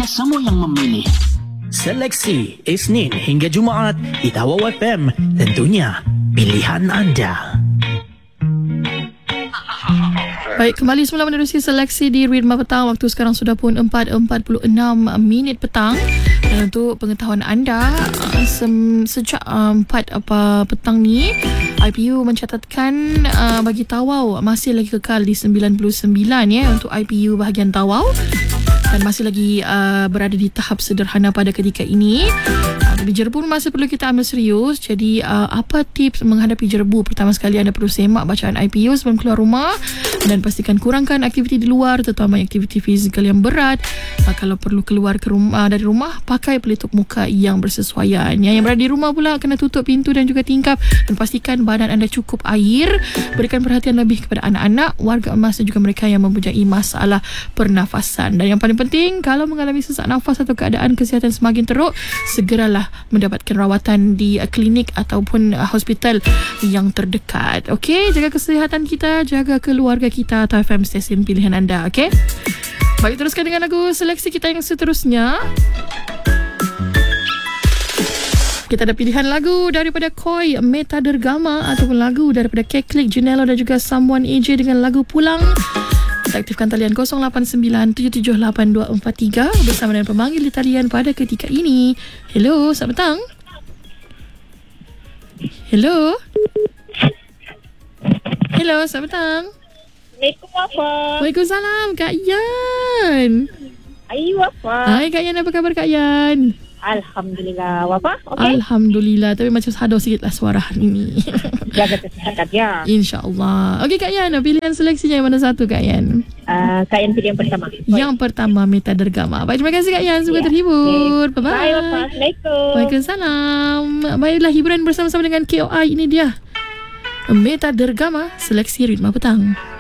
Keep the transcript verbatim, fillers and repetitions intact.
hanya semua yang memilih. Seleksi Isnin hingga Jumaat di Tawau F M. Tentunya pilihan anda. Baik, kembali semula menerusi seleksi di Ritma Petang. Waktu sekarang sudah pun empat empat puluh enam minit petang. Dan untuk pengetahuan anda, sem- sejak uh, empat apa petang ni, I P U mencatatkan uh, bagi Tawau masih lagi kekal di sembilan puluh sembilan ya untuk I P U bahagian Tawau. Dan masih lagi uh, berada di tahap sederhana pada ketika ini. Uh, tapi jerbu masih perlu kita ambil serius. Jadi uh, apa tips menghadapi jerbu? Pertama sekali anda perlu semak bacaan I P U sebelum keluar rumah. Dan pastikan kurangkan aktiviti di luar, terutama aktiviti fizikal yang berat. Uh, kalau perlu keluar ke rumah, dari rumah, pakai pelitup muka yang bersesuaian. Ya, yang berada di rumah pula kena tutup pintu dan juga tingkap. Dan pastikan badan anda cukup air. Berikan perhatian lebih kepada anak-anak, warga emas dan juga mereka yang mempunyai masalah pernafasan. Dan yang paling penting, kalau mengalami sesak nafas atau keadaan kesihatan semakin teruk, segeralah mendapatkan rawatan di uh, klinik ataupun uh, hospital yang terdekat. Okey, jaga kesihatan kita, jaga keluarga kita. T F M stesen pilihan anda. Okey, baik, teruskan dengan lagu seleksi kita yang seterusnya. Kita ada pilihan lagu daripada Koi, Meta Dergama, ataupun lagu daripada Keklik, Junello dan juga Someone A J dengan lagu Pulang. Aktifkan talian kosong lapan sembilan tujuh tujuh lapan dua empat tiga bersama dengan pemanggil di talian pada ketika ini. Hello, selamat petang. Hello. Hello, selamat petang. Assalamualaikum, Wafa. Waalaikumsalam, Kak Yan. Ayu, Wafa. Hai, Kak Yan, apa khabar Kak Yan? Alhamdulillah, Wafa. Okey. Alhamdulillah, tapi macam sadar sikit lah suara hari ini. Jaga kesihatan ya. InsyaAllah. Okey Kak Yan, pilihan seleksinya yang mana satu Kak Yan? Uh, Kak Yan pilih yang pertama. Yang pertama, Meta Dergama. Baik, terima kasih Kak Yan. Semoga Ya. terhibur. Okay. Bye-bye. Bye, Wafa. Assalamualaikum. Waalaikumsalam. Baiklah, hiburan bersama-sama dengan K O I. Ini dia Meta Dergama, seleksi Ritma Petang.